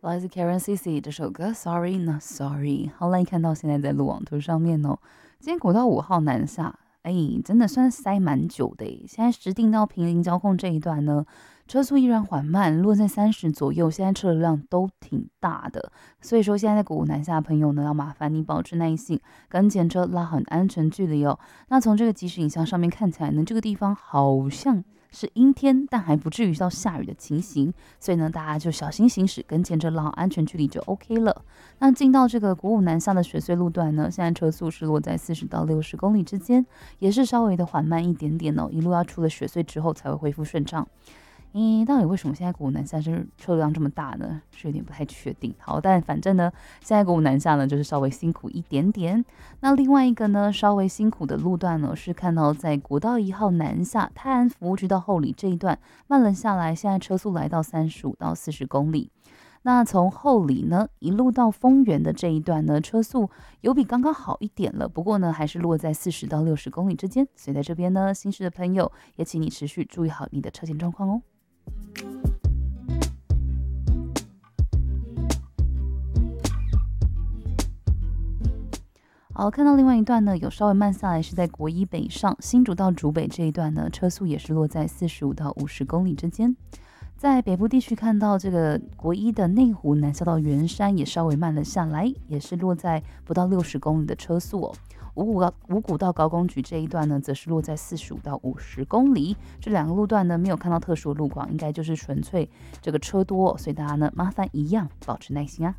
来自 Karen CC 这首歌 Sorry Not Sorry。好，来看到现在在路网图上面哦，今天国道5号南下，真的算塞蛮久的诶。现在直定到平林交控这一段呢，车速依然缓慢，落在30左右，现在车流量都挺大的，所以说现在在国五南下的朋友呢，要麻烦你保持耐性，跟前车拉很安全距离哦。那从这个即时影像上面看起来呢，这个地方好像是阴天，但还不至于到下雨的情形，所以呢，大家就小心行驶，跟前车拉好安全距离就 OK 了。那进到这个国五南下的雪隧路段呢，现在车速是落在40到60公里之间，也是稍微的缓慢一点点哦，一路要出了雪隧之后才会恢复顺畅。到底为什么现在国五南下车流量这么大呢？是有点不太确定。好，但反正呢，现在国五南下呢，就是稍微辛苦一点点。那另外一个呢，稍微辛苦的路段呢，是看到在国道1号南下泰安服务区到后里这一段慢了下来，现在车速来到35到40公里。那从后里呢，一路到丰原的这一段呢，车速有比刚刚好一点了，不过呢，还是落在40到60公里之间。所以在这边呢，行驶的朋友也请你持续注意好你的车前状况哦。好，看到另外一段呢，有稍微慢下来，是在国一北上新竹到竹北这一段呢，车速也是落在45到50公里之间。在北部地区看到这个国一的内湖南下到圆山也稍微慢了下来，也是落在不到60公里的车速哦。五股到高工局这一段呢，则是落在45到50公里。这两个路段呢，没有看到特殊的路况，应该就是纯粹这个车多哦，所以大家呢，麻烦一样保持耐心啊。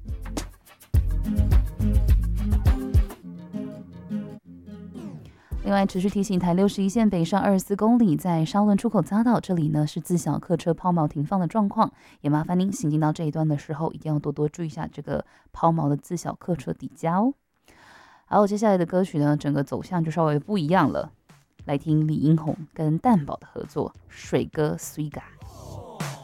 另外，持续提醒台61线北上24公里，在沙仑出口匝道这里呢，是自小客车抛锚停放的状况，也麻烦您行进到这一段的时候，一定要多多注意一下这个抛锚的自小客车底加哦。好，接下来的歌曲呢，整个走向就稍微不一样了，来听李英宏跟蛋堡的合作《水歌水改》。